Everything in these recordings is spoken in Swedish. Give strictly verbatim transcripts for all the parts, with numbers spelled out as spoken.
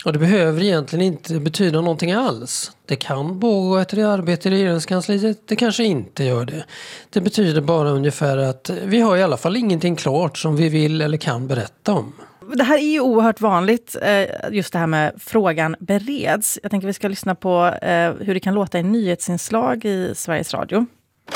Och det behöver egentligen inte betyda någonting alls. Det kan pågå ett arbete i regeringskansliet, det kanske inte gör det. Det betyder bara ungefär att vi har i alla fall ingenting klart som vi vill eller kan berätta om. Det här är ju oerhört vanligt, just det här med frågan bereds. Jag tänker vi ska lyssna på hur det kan låta i nyhetsinslag i Sveriges Radio.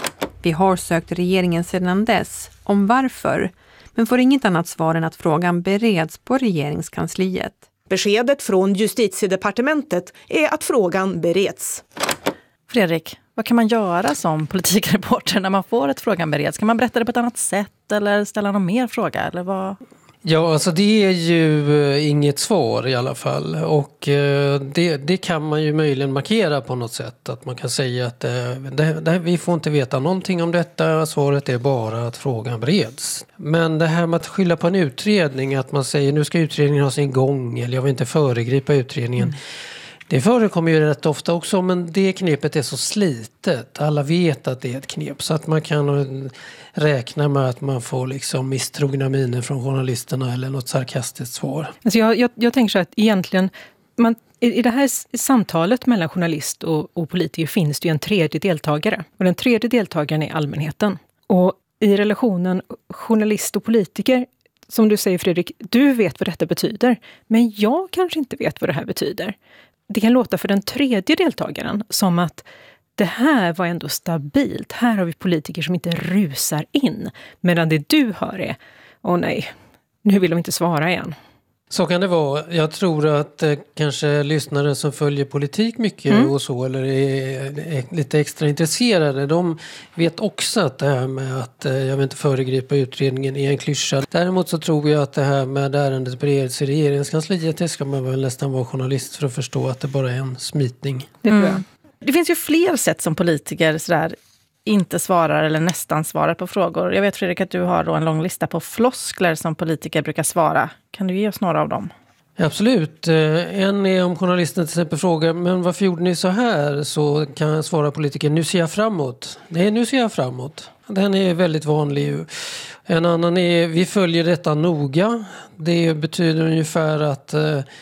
Vi har sökt regeringen sedan dess om varför, men får inget annat svar än att frågan bereds på regeringskansliet. Beskedet från Justitiedepartementet är att frågan bereds. Fredrik, vad kan man göra som politikreporter när man får ett frågan bereds? Kan man berätta det på ett annat sätt eller ställa någon mer fråga? Eller vad? Ja, alltså det är ju inget svar i alla fall. Och det, det kan man ju möjligen markera på något sätt. Att man kan säga att det, det, vi får inte veta någonting om detta. Svaret är bara att frågan bereds. Men det här med att skylla på en utredning, att man säger nu ska utredningen ha sin gång eller jag vill inte föregripa utredningen. Mm. Det förekommer ju rätt ofta också, men det knepet är så slitet. Alla vet att det är ett knep, så att man kan räkna med att man får liksom misstrogna miner från journalisterna eller något sarkastiskt svar. Alltså jag, jag, jag tänker så att egentligen, man, i det här samtalet mellan journalist och, och politiker finns det ju en tredje deltagare. Och den tredje deltagaren är allmänheten. Och i relationen journalist och politiker, som du säger Fredrik, du vet vad detta betyder. Men jag kanske inte vet vad det här betyder. Det kan låta för den tredje deltagaren som att det här var ändå stabilt. Här har vi politiker som inte rusar in. Medan det du hör är, åh nej, nu vill de inte svara igen. Så kan det vara. Jag tror att eh, kanske lyssnare som följer politik mycket mm. och så, eller är, är lite extra intresserade, de vet också att det här med att eh, jag vill inte föregripa utredningen är en klyscha. Däremot så tror jag att det här med ärendet bereds i regeringskansliet, det ska man väl nästan vara journalist för att förstå att det bara är en smitning. Det tror jag. Mm. Det finns ju fler sätt som politiker sådär inte svarar eller nästan svarar på frågor. Jag vet Fredrik att du har då en lång lista på floskler som politiker brukar svara. Kan du ge oss några av dem? Absolut. En är om journalisten till exempel frågar, men varför gjorde ni så här? Så kan jag svara politiker, nu ser jag framåt. Nej, nu ser jag framåt. Den är väldigt vanlig. En annan är, vi följer detta noga. Det betyder ungefär att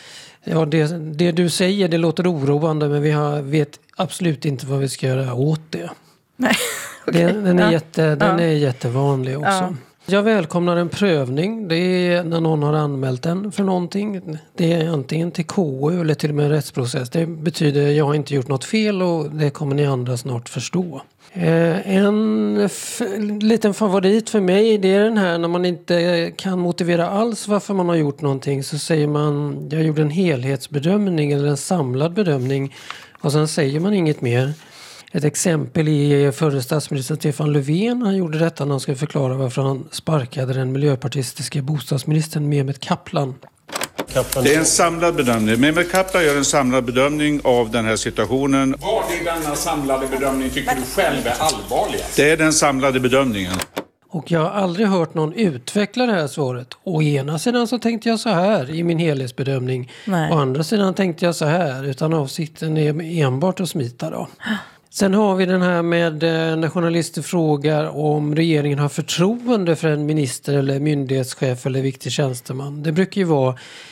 ja, det, det du säger, det låter oroande, men vi har, vet absolut inte vad vi ska göra åt det. Nej, okay. den, den, är, ja. jätte, den ja. är jättevanlig också. Ja. Jag välkomnar en prövning. Det är när någon har anmält den för någonting. Det är antingen till K U eller till och med en rättsprocess. Det betyder att jag har inte gjort något fel och det kommer ni andra snart förstå. Eh, en f- liten favorit för mig, det är den här när man inte kan motivera alls varför man har gjort någonting. Så säger man, jag gjorde en helhetsbedömning eller en samlad bedömning och sen säger man inget mer. Ett exempel är förre statsminister Stefan Löfven. Han gjorde detta när han skulle förklara varför han sparkade den miljöpartistiska bostadsministern Mehmet Kaplan. Kaplan. Det är en samlad bedömning. Mehmet Kaplan gör en samlad bedömning av den här situationen. Vad i denna samlade bedömning tycker du själv är allvarligast? Det är den samlade bedömningen. Och jag har aldrig hört någon utveckla det här svaret. Å ena sidan så tänkte jag så här i min helhetsbedömning. Nej. Å andra sidan tänkte jag så här. Utan avsikten är enbart att smita då. Sen har vi den här med när journalister frågar om regeringen har förtroende för en minister eller myndighetschef eller viktig tjänsteman. Det brukar ju vara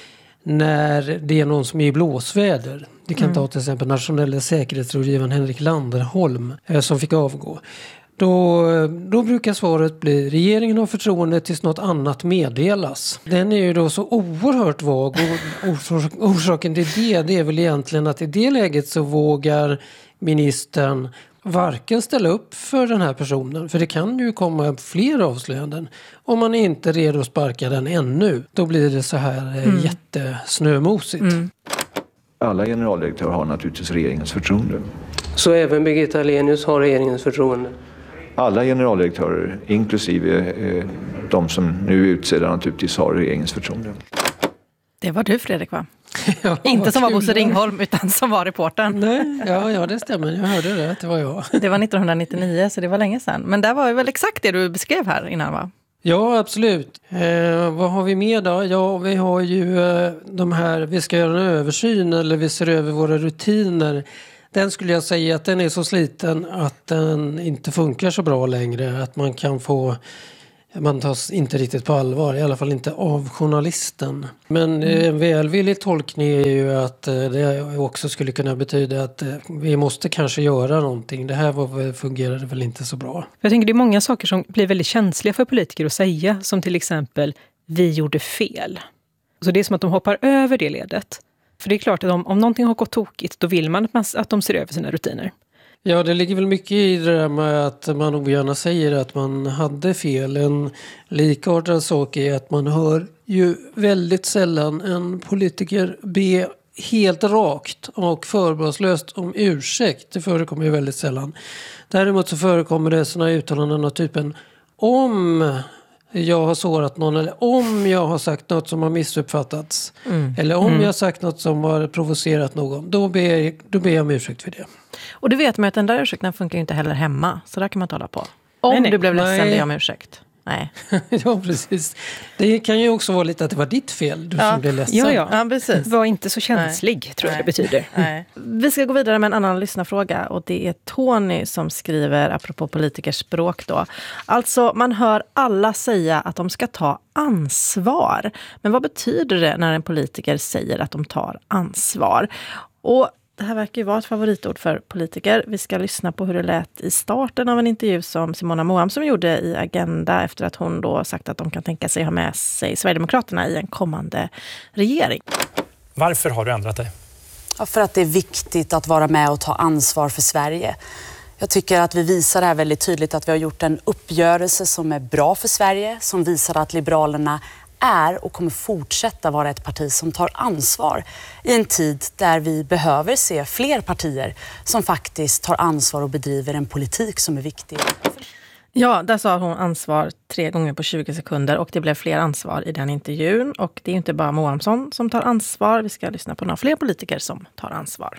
när det är någon som är i blåsväder. Det kan mm. ta till exempel nationella säkerhetsrådgivaren Henrik Landerholm som fick avgå. Då, då brukar svaret bli regeringen har förtroende tills något annat meddelas. Den är ju då så oerhört vag och orsak, orsaken till det, det är väl egentligen att i det läget så vågar ministern varken ställa upp för den här personen, för det kan ju komma fler avslöjanden. Om man inte är redo att sparka den ännu, då blir det så här mm. jättesnömosigt. Mm. Alla generaldirektörer har naturligtvis regeringens förtroende. Så även Birgitta Ahlenius har regeringens förtroende? Alla generaldirektörer, inklusive eh, de som nu är utsedda, naturligtvis har regeringens förtroende. Det var du Fredrik, va? Ja, inte som var Bosse Ringholm utan som var reportern. Nej, ja, ja, det stämmer. Jag hörde det, att det var jag. Det var nittonhundranittionio, så det var länge sedan. Men det var väl exakt det du beskrev här innan, va? Ja, absolut. Eh, vad har vi med då? Ja, vi har ju eh, de här, vi ska göra en översyn eller vi ser över våra rutiner. Den skulle jag säga att den är så sliten att den inte funkar så bra längre. Att man kan få man tas inte riktigt på allvar, i alla fall inte av journalisten. Men en välvillig tolkning är ju att det också skulle kunna betyda att vi måste kanske göra någonting. Det här var, fungerade väl inte så bra. Jag tänker det är många saker som blir väldigt känsliga för politiker att säga, som till exempel vi gjorde fel. Så det är som att de hoppar över det ledet. För det är klart att om, om någonting har gått tokigt, då vill man att, man att de ser över sina rutiner. Ja, det ligger väl mycket i det där med att man ogärna säger att man hade fel. En likartad sak är att man hör ju väldigt sällan en politiker be helt rakt och förbehållslöst om ursäkt. Det förekommer ju väldigt sällan. Däremot så förekommer det sådana uttalanden av typen om jag har sårat någon eller om jag har sagt något som har missuppfattats mm. eller om mm. jag har sagt något som har provocerat någon, då ber, då ber jag om ursäkt för det. Och det vet man att den där ursäkten funkar ju inte heller hemma, så där kan man tala på. Om nej, nej. du blev ledsen, ber jag om ursäkt. Nej. Ja, precis. Det kan ju också vara lite att det var ditt fel, du ja. som blev ledsen. Ja, ja. ja precis. Var inte så känslig, Nej. tror jag Nej. det betyder. Nej. Vi ska gå vidare med en annan lyssnarfråga, och det är Tony som skriver, apropå politikers språk då. Alltså, man hör alla säga att de ska ta ansvar. Men vad betyder det när en politiker säger att de tar ansvar? Och det här verkar ju vara ett favoritord för politiker. Vi ska lyssna på hur det lät i starten av en intervju som Simona Moamsson gjorde i Agenda efter att hon då sagt att de kan tänka sig ha med sig Sverigedemokraterna i en kommande regering. Varför har du ändrat dig? Ja, för att det är viktigt att vara med och ta ansvar för Sverige. Jag tycker att vi visar det här väldigt tydligt, att vi har gjort en uppgörelse som är bra för Sverige, som visar att Liberalerna är och kommer fortsätta vara ett parti som tar ansvar i en tid där vi behöver se fler partier som faktiskt tar ansvar och bedriver en politik som är viktig. Ja, där sa hon ansvar tre gånger på tjugo sekunder och det blev fler ansvar i den intervjun. Och det är inte bara Moamsson som tar ansvar. Vi ska lyssna på några fler politiker som tar ansvar.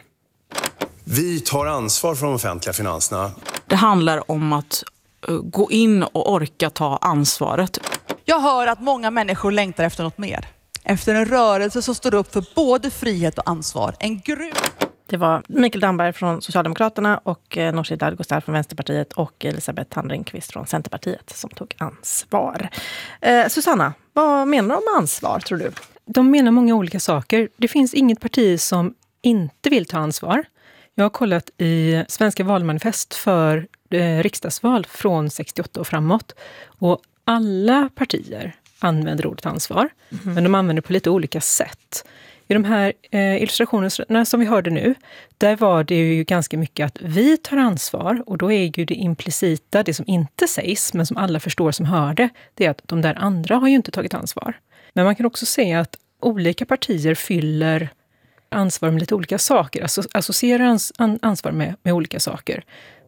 Vi tar ansvar för de offentliga finanserna. Det handlar om att uh, gå in och orka ta ansvaret. Jag hör att många människor längtar efter något mer. Efter en rörelse som står upp för både frihet och ansvar. En grym... Det var Mikael Damberg från Socialdemokraterna och eh, Nooshi Dadgostar från Vänsterpartiet och Elisabeth Tandringqvist från Centerpartiet som tog ansvar. Eh, Susanna, vad menar de med ansvar, tror du? De menar många olika saker. Det finns inget parti som inte vill ta ansvar. Jag har kollat i Svenska valmanifest för eh, riksdagsval från sextioåtta och framåt. Och alla partier använder ordet ansvar, mm. men de använder på lite olika sätt. I de här eh, illustrationerna som vi hörde nu, där var det ju ganska mycket att vi tar ansvar, och då är ju det implicita, det som inte sägs, men som alla förstår som hör det, det är att de där andra har ju inte tagit ansvar. Men man kan också säga att olika partier fyller ansvar med lite olika saker, alltså associerar ans- an- ansvar med, med olika saker.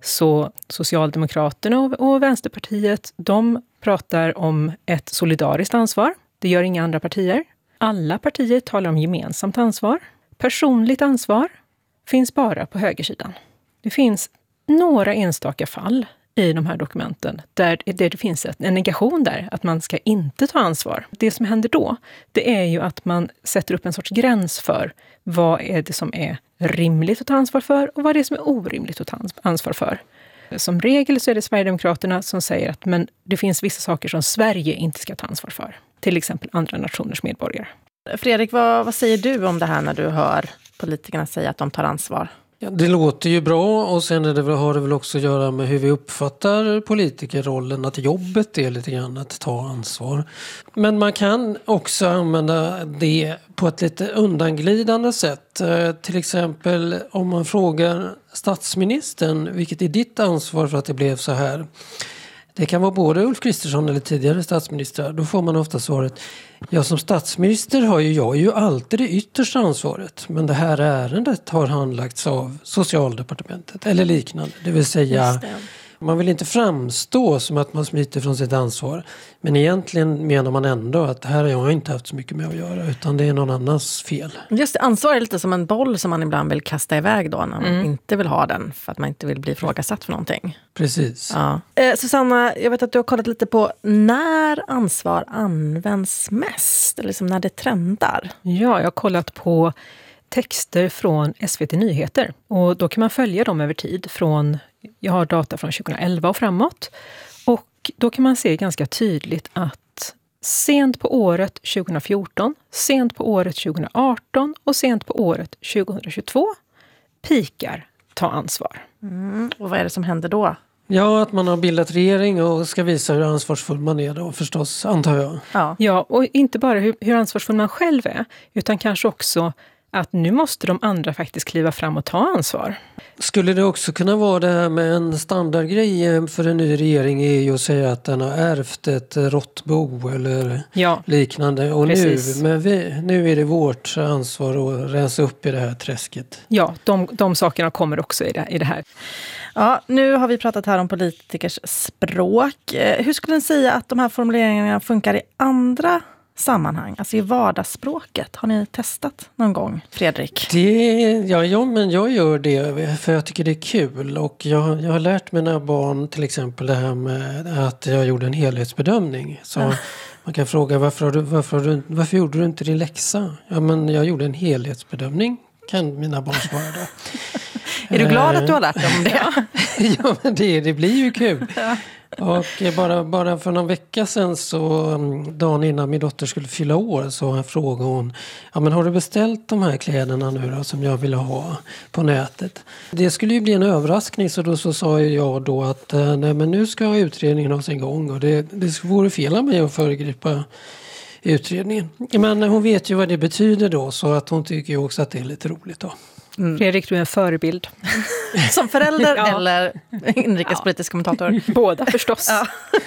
Så Socialdemokraterna och, och Vänsterpartiet, de pratar om ett solidariskt ansvar. Det gör inga andra partier. Alla partier talar om gemensamt ansvar. Personligt ansvar finns bara på högersidan. Det finns några enstaka fall i de här dokumenten där, där det finns ett, en negation där, att man ska inte ta ansvar. Det som händer då, det är ju att man sätter upp en sorts gräns för vad är det som är rimligt att ta ansvar för och vad är det som är orimligt att ta ansvar för. Som regel så är det Sverigedemokraterna som säger att men det finns vissa saker som Sverige inte ska ta ansvar för. Till exempel andra nationers medborgare. Fredrik, vad, vad säger du om det här när du hör politikerna säga att de tar ansvar? Ja, det låter ju bra, och sen är det väl, har det väl också att göra med hur vi uppfattar politikerrollen, att jobbet är lite grann att ta ansvar. Men man kan också använda det på ett lite undanglidande sätt. Till exempel om man frågar statsministern, vilket är ditt ansvar för att det blev så här? Det kan vara både Ulf Kristersson eller tidigare statsministrar. Då får man ofta svaret, ja, som statsminister har ju jag ju alltid det yttersta ansvaret. Men det här ärendet har handlagts av Socialdepartementet eller liknande. Det vill säga, man vill inte framstå som att man smiter från sitt ansvar. Men egentligen menar man ändå att det här har jag inte haft så mycket med att göra, utan det är någon annans fel. Just det, ansvar är lite som en boll som man ibland vill kasta iväg då när man mm. inte vill ha den för att man inte vill bli ifrågasatt för någonting. Precis. Ja. Eh, Susanna, jag vet att du har kollat lite på när ansvar används mest, eller liksom när det trendar. Ja, jag har kollat på texter från S V T Nyheter, och då kan man följa dem över tid från, jag har data från tjugoelva och framåt. Och Och då kan man se ganska tydligt att sent på året tjugo fjorton, sent på året tjugo arton och sent på året tjugo tjugotvå pikar ta ansvar. Mm. Och vad är det som händer då? Ja, att man har bildat regering och ska visa hur ansvarsfull man är då förstås, antar jag. Ja, ja och inte bara hur, hur ansvarsfull man själv är, utan kanske också att nu måste de andra faktiskt kliva fram och ta ansvar. Skulle det också kunna vara det här med en standardgrej för en ny regering är ju att säga att den har ärvt ett råttbo eller ja, liknande. Och nu, men vi, nu är det vårt ansvar att rensa upp i det här träsket. Ja, de, de sakerna kommer också i det, i det här. Ja, nu har vi pratat här om politikers språk. Hur skulle ni säga att de här formuleringarna funkar i andra sammanhang, alltså i vardagsspråket? Har ni testat någon gång, Fredrik? Det, ja, ja, men jag gör det för jag tycker det är kul. Och jag, jag har lärt mina barn till exempel det här med att jag gjorde en helhetsbedömning. Så ja. Man kan fråga varför, har du, varför, har du, varför gjorde du inte din läxa? Ja, men jag gjorde en helhetsbedömning, kan mina barn svara då. Är du glad att du har lärt dig om det? Ja, men det, det blir ju kul. Ja. Och bara, bara för någon vecka sedan, så dagen innan min dotter skulle fylla år, så frågade hon: ja, men har du beställt de här kläderna nu då, som jag vill ha på nätet? Det skulle ju bli en överraskning, så då så sa jag då att nej, men nu ska utredningen ha sin gång, och det, det vore fel av mig att föregripa utredningen. Men hon vet ju vad det betyder då, så att hon tycker ju också att det är lite roligt då. Mm. Fredrik, du är en förebild. Som förälder ja. eller inrikespolitisk ja. kommentator? Båda förstås. Ja.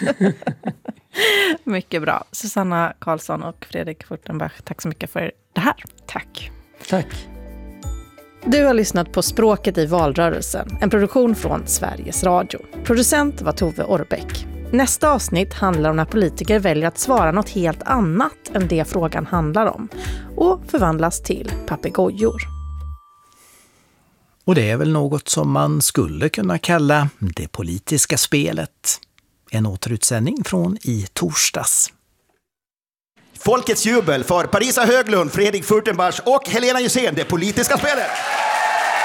Mycket bra. Susanna Karlsson och Fredrik Furtenbach, tack så mycket för det här. Tack. Tack. Du har lyssnat på Språket i valrörelsen, en produktion från Sveriges Radio. Producent var Tove Orbeck. Nästa avsnitt handlar om när politiker väljer att svara något helt annat än det frågan handlar om och förvandlas till papegojor. Och det är väl något som man skulle kunna kalla det politiska spelet. En återutsändning från i torsdags. Folkets jubel för Parisa Höglund, Fredrik Furtenbach och Helena Jusén, det politiska spelet.